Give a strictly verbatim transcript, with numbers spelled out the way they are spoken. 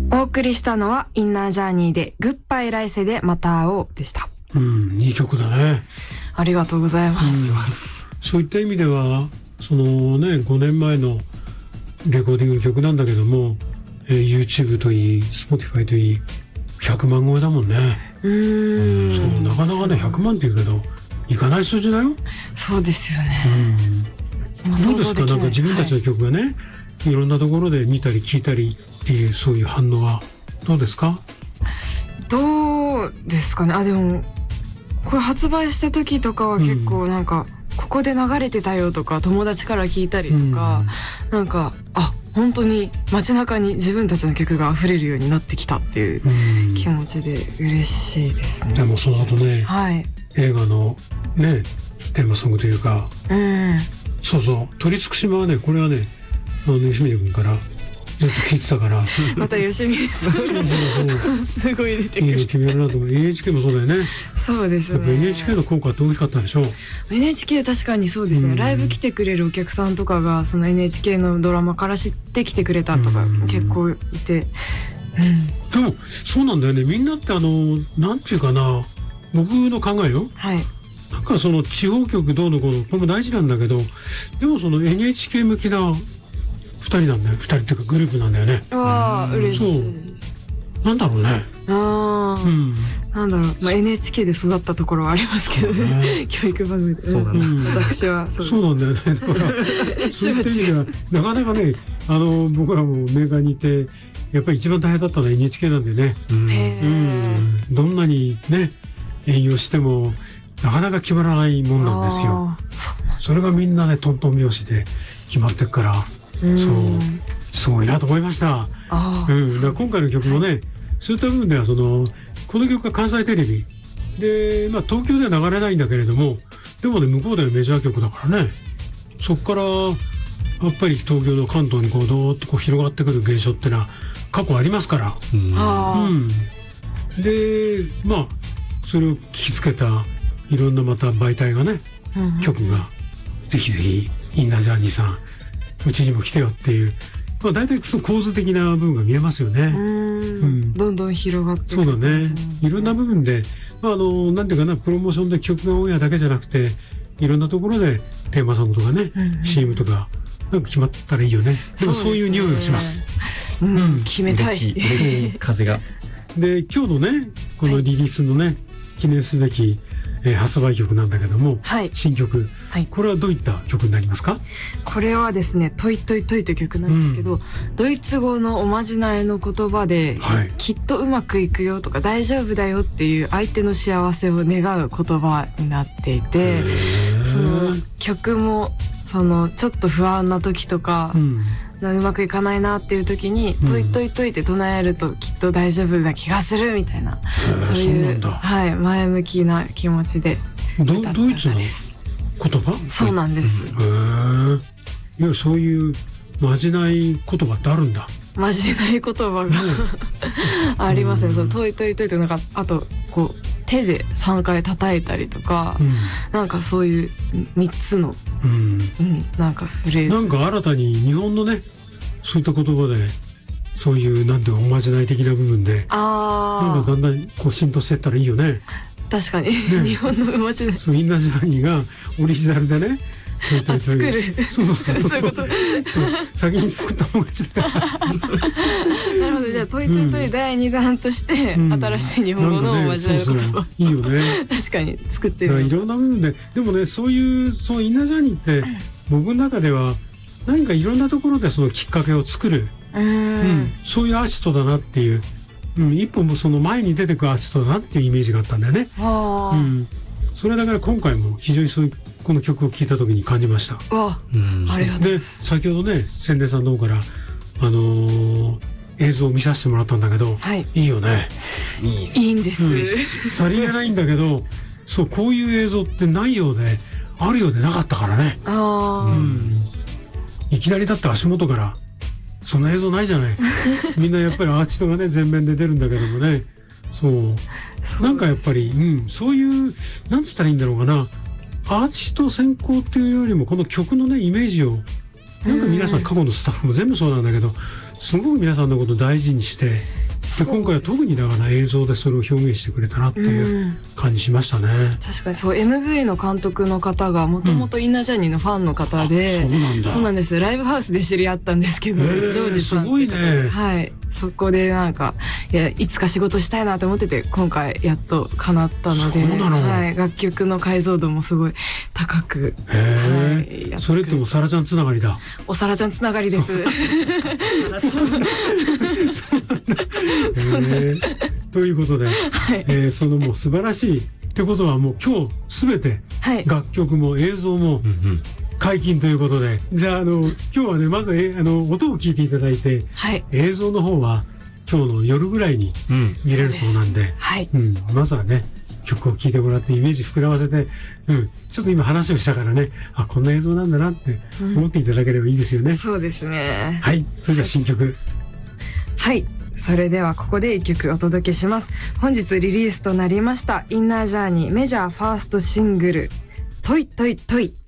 お送りしたのはインナージャーニーでグッバイ来世でまた会おうでした。 うん、いい曲だね。 ありがとうございます、うん、 そういった意味ではそのねごねんまえのレコーディングの曲なんだけども、えー、YouTube といい Spotify といいひゃくまん超えだもんね。 うーん、 そうなかなかねひゃくまんって言うけどいかない数字だよ。 そうですよね、 うん、どうですか、なんか自分たちの曲がね、はい、いろんなところで見たり聞いたりっていうそういう反応はどうですか？ どうですかね。あ、でもこれ発売した時とかは結構なんか、うん、ここで流れてたよとか友達から聞いたりとか、うん、なんかあ本当に街中に自分たちの曲が溢れるようになってきたっていう気持ちで嬉しいですね。 でもその後ね、 はい、 映画のねテーマソングというか、 うん、 そうそう「取り尽くしま」はねこれはねあの吉峰君からずっと聞いてたからまた吉峰さんすごい出てくる。 いいの決めるなと思う。 エヌエイチケー もそうだよね。 そうですね。 やっぱ エヌエイチケー の効果って大きかったでしょう。 エヌエイチケー 確かにそうですね、うん、ライブ来てくれるお客さんとかがその エヌエイチケー のドラマから知ってきてくれたとか結構いて、 うん、でもそうなんだよね。みんなってあのなんていうかな、僕の考えよ、 はい、 なんかその地方局どうのこうのこれも大事なんだけど、でもその エヌエイチケー 向きなふたりなんだよ。ふたりっていうかグループなんだよね。 わあ嬉しい。 そうなんだろうね。 ああ、うん、なんだろう、まあ、エヌエイチケー で育ったところはありますけどね教育番組で。 そうなんだ、 私はそう、 そうなんだよね。だからそういった意味ではなかなかね、あの僕らもメーカーにいてやっぱり一番大変だったのは エヌエイチケー なんでね、うん、 へうん、どんなにね営業してもなかなか決まらないもんなんですよ。それがみんなねトントン拍子で決まってくから、うん、そうすごいなと思いました。 あ、 うん、だから今回の曲もね、はい、そういった部分ではそのこの曲が関西テレビで、まあ、東京では流れないんだけれども、でもね向こうではメジャー曲だからね、そこからやっぱり東京の関東にこうどーっとこう広がってくる現象ってのは過去ありますから、 うん、 うん、でまあそれを聞きつけたいろんなまた媒体がね、うん、曲がぜひぜひインナージャーニーさんうちにも来てよっていう、まあ、大体その構図的な部分が見えますよね。 うん、うん、どんどん広がってくる、 そうだね。いろんな部分で、まあ、あのなんていうかな、プロモーションで曲がオンエアだけじゃなくていろんなところでテーマソングとかね、うんうん、シーエム とかなんか決まったらいいよね。でもそういう匂いがします。 うん、うん、決めたい。 嬉しい、嬉しい風が。 で今日のねこのリリースのね、はい、記念すべきえー、発売曲なんだけども、 はい、 新曲、はい、これはどういった曲になりますか？ これはですね、トイトイトイという曲なんですけど、うん、ドイツ語のおまじないの言葉で、はい、きっとうまくいくよとか大丈夫だよっていう相手の幸せを願う言葉になっていて、その曲もそのちょっと不安な時とか、うん、うまくいかないなっていう時に、うん、トイトイトイって唱えるときっと大丈夫な気がするみたいな、そういう、はい、前向きな気持ちで歌った歌です。 ドイツの言葉？ そうなんです。 へー、いやそういうまじない言葉ってあるんだ。 まじない言葉がありますね。そのトイトイトイってなんかあとこう手でさんかい叩いたりとか、うん、なんかそういうみっつの、うんうん、なんかフレーズ、 なんか新たに日本のねそういった言葉でそういうなんておまじない的な部分であなんかだんだんこう浸透していったらいいよね。 確かに、ね、日本のおまじない、 そうインナージャーニーがオリジナルでねトイトイトイ、作る、 そうそうそうそう、そういうことそう先に作った方がいいなるほど。じゃあトイトイトイだいにだんとして、うん、新しい日本語のおまじないの言葉、 いいよね確かに作ってる。 いろんな部分ででもねそういうそうインナージャーニーって僕の中では何かいろんなところでそのきっかけを作る、 うんうん、 そういうアーティストだなっていう、うん、一歩もその前に出てくるアーティストだなっていうイメージがあったんだよね。 あ、 うん、それだから今回も非常にそういうこの曲を聴いた時に感じました。 わ、うん、ありがとうございます。 で先ほどね千礼さんの方からあのー、映像を見させてもらったんだけど、 はい、 いいよね。 いい、いいんです、うん、 さりげないんだけどそうこういう映像ってないようであるようでなかったからね。 あ、 うん、いきなりだって足元からその映像ないじゃないみんなやっぱりアーティストがね前面で出るんだけどもね、そうなんかやっぱり、うん、そういうなんつったらいいんだろうかな、アーティスト先行っていうよりもこの曲のねイメージをなんか皆さん過去のスタッフも全部そうなんだけどすごく皆さんのことを大事にしてで今回は特にだから映像でそれを表現してくれたなっていう感じしましたね。 確かにそう エムブイ の監督の方がもともとインナージャーニーのファンの方で、 うん、そうなんだ。 そうなんです。ライブハウスで知り合ったんですけど、ジョージさんすごいね。 はい、そこでなんかいやいつか仕事したいなと思ってて今回やっと叶ったので、 そうなの、 はい、楽曲の解像度もすごい高く、 へえ、はい、それっておさらちゃんつながりだ。 おさらちゃんつながりです。そうなんだ。 えー、ということで、はい、えー、そのもう素晴らしいってことはもう今日すべて楽曲も映像も解禁ということで、はい、じゃああの今日はねまずえあの音を聞いていただいて、はい、映像の方は今日の夜ぐらいに見れるそうなんで、うんはいうん、まずはね曲を聴いてもらってイメージ膨らませて、うん、ちょっと今話をしたからねあこんな映像なんだなって思っていただければいいですよね、うん、 そうですね。 はい、それじゃあ新曲、 はい、それではここで一曲お届けします。本日リリースとなりましたインナージャーニーメジャーファーストシングルトイトイトイ。